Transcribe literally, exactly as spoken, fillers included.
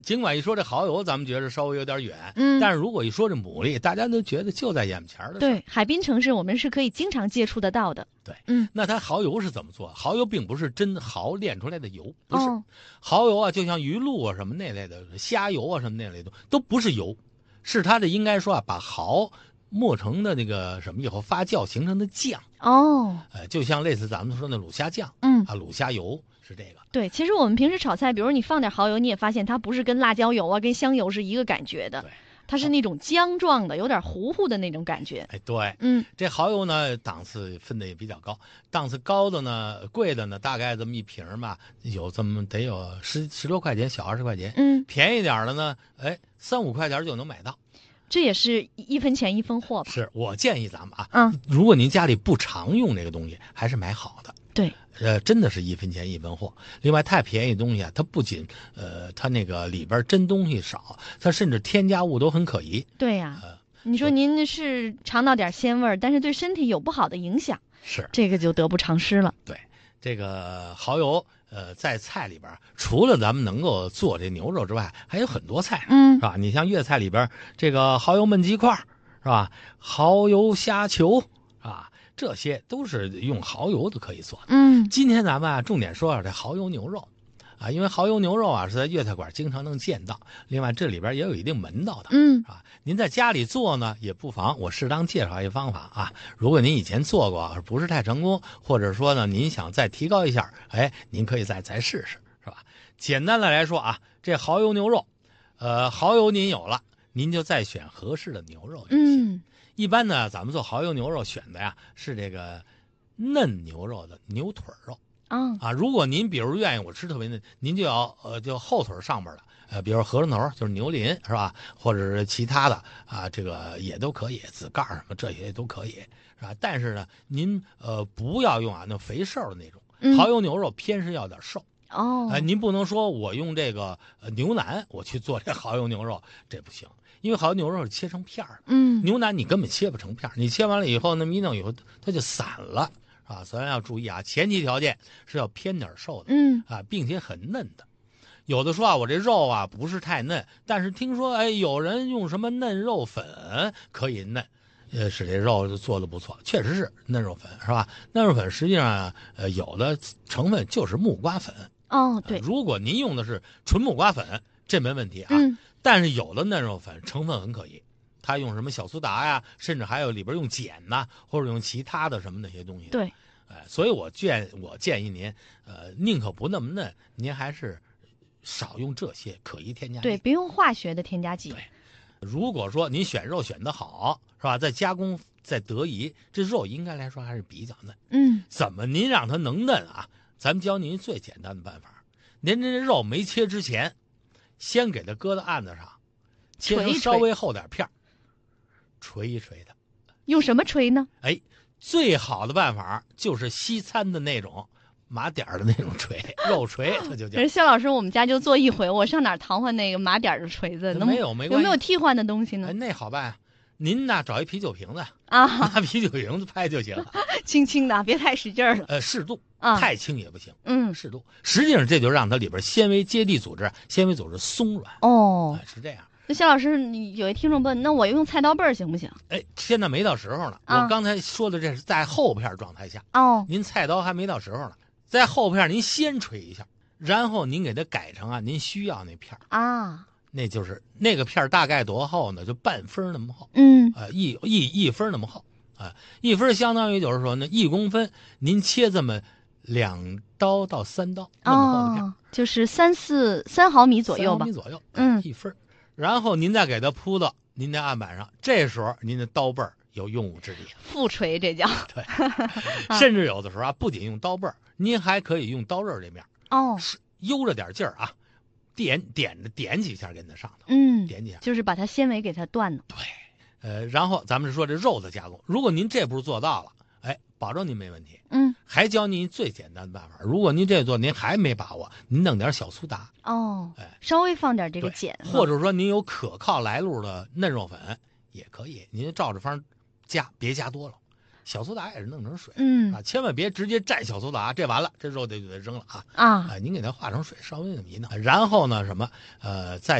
尽管一说这蚝油，咱们觉得稍微有点远， 嗯， 但是如果一说这牡蛎，大家都觉得就在眼前的事。 对，海滨城市我们是可以经常接触得到的。 对， 嗯， 那它蚝油是怎么做？蚝油并不是真蚝炼出来的油，不是。 哦、 蚝油啊，就像鱼露啊什么那类的，虾油啊什么那类的，都不是油，是它的应该说啊，把蚝磨成的那个什么以后发酵形成的酱。 哦， 呃，就像类似咱们说的卤虾酱， 嗯啊，卤虾油是这个。 对，其实我们平时炒菜，比如你放点蚝油，你也发现它不是跟辣椒油啊、跟香油是一个感觉的， 对， 它是那种浆状的，有点糊糊的那种感觉。 哎，对， 嗯， 这蚝油呢档次分的也比较高，档次高的呢，贵的呢，大概这么一瓶吧，有这么得有十十多块钱，小二十块钱。 嗯， 便宜点的呢，哎，三五块钱就能买到。 这也是一分钱一分货吧？ 是我建议咱们啊， 嗯， 如果您家里不常用这个东西，还是买好的。 对， 呃，真的是一分钱一分货。另外，太便宜的东西啊，它不仅呃，它那个里边真东西少，它甚至添加物都很可疑。 对呀、 呃， 你说您是尝到点鲜味儿，但是对身体有不好的影响， 是这个就得不偿失了。 对这个蚝油，呃，在菜里边，除了咱们能够做这牛肉之外，还有很多菜， 嗯是吧？你像粤菜里边，这个蚝油焖鸡块，是吧？蚝油虾球，啊，这些都是用蚝油都可以做的。 嗯， 今天咱们啊，重点说说这蚝油牛肉，啊，因为蚝油牛肉啊是在粤菜馆经常能见到，另外这里边也有一定门道的。 嗯， 啊，您在家里做呢，也不妨我适当介绍一方法啊。如果您以前做过不是太成功，或者说呢您想再提高一下，哎，您可以再再试试，是吧？简单的来说啊，这蚝油牛肉，呃，蚝油您有了，您就再选合适的牛肉就行。 嗯， 一般呢，咱们做蚝油牛肉选的呀是这个嫩牛肉的牛腿肉。 啊， 啊，如果您比如愿意我吃特别嫩，您就要呃就后腿上边的，呃，比如合成头就是牛鳞是吧，或者是其他的啊，这个也都可以，紫盖什么这些都可以是吧？但是呢，您呃不要用啊那肥瘦的那种， 嗯蚝油牛肉偏是要点瘦。 哦， 哎、您不能说我用这个呃牛腩我去做这蚝油牛肉，这不行，因为蚝油牛肉是切成片儿的， 嗯， 牛腩你根本切不成片儿，你切完了以后那么一弄以后它就散了。啊，咱要注意啊，前提条件是要偏点瘦的， 嗯， 啊，并且很嫩的。有的说啊，我这肉啊不是太嫩，但是听说哎，有人用什么嫩肉粉可以嫩，呃，使这肉做的不错，确实是嫩肉粉是吧？嫩肉粉实际上呃有的成分就是木瓜粉。 哦，对， 呃如果您用的是纯木瓜粉，这没问题啊。 嗯， 但是有的嫩肉粉成分很可疑。他用什么小苏打呀，甚至还有里边用碱呐，或者用其他的什么那些东西。 对， 哎，所以我建我建议您，呃，宁可不那么嫩，您还是少用这些可疑添加剂。 对，别用化学的添加剂。 对，如果说您选肉选得好，是吧？再加工再得宜，这肉应该来说还是比较嫩。 嗯， 怎么您让它能嫩啊？咱们教您最简单的办法，您这肉没切之前，先给它搁到案子上，切捶一捶成稍微厚点片儿。捶一捶它， 用什么捶呢？ 哎，最好的办法就是西餐的那种麻点儿的那种锤，肉锤，它就叫可是。肖老师，我们家就做一回，我上哪儿淘换那个麻点儿的锤子？能没有没有关系没有替换的东西呢哎，？那好办呀，您呐找一啤酒瓶子， 啊， 拿啤酒瓶子拍就行了。 轻轻的，别太使劲儿了。 呃，适度， 啊， 太轻也不行， 嗯， 适度。实际上这就让它里边纤维接地组织、纤维组织松软， 哦哎，，是这样。 那肖老师，你有一听众问，那我用菜刀背儿行不行？ 哎，现在没到时候呢。 啊我刚才说的这是在厚片状态下， 哦， 您菜刀还没到时候呢，在厚片您先捶一下，然后您给它改成啊您需要那片儿， 啊， 那就是那个片儿大概多厚呢？就半分那么厚， 嗯， 啊、一一一分那么厚，啊、一分相当于就是说呢一公分，您切这么两刀到三刀那么厚的片儿， 哦，就是三四三毫米左右吧三毫米。左右， 嗯一分儿，然后您再给它铺到您的案板上，这时候您的刀背儿有用武之地了。 复锤这叫。 对， 啊甚至有的时候啊，不仅用刀背儿，您还可以用刀刃儿这面， 哦， 是悠着点劲儿啊，点点着点几下给它上头， 嗯， 点几下。 就是把它纤维给它断了。 对，呃，然后咱们说这肉的加工，如果您这步做到了，哎，保证您没问题。 嗯， 还教您最简单的办法，如果您这做您还没把握，您弄点小苏打， 哦， 哎， 稍微放点这个对碱， 或者说您有可靠来路的嫩肉粉也可以，您照着方加，别加多了。 小苏打也是弄成水。 嗯啊，千万别直接蘸小苏打，这完了，这肉就得扔了啊！ 啊。 啊，您给它化成水，稍微那么一弄，然后呢，什么，呃，再